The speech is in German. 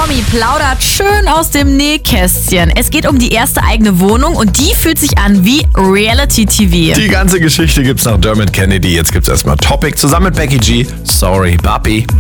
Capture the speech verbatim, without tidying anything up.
Promi plaudert schön aus dem Nähkästchen. Es geht um die erste eigene Wohnung und die fühlt sich an wie Reality-T V. Die ganze Geschichte gibt's nach Dermot Kennedy. Jetzt gibt's erstmal Topic zusammen mit Becky G. Sorry, Papi.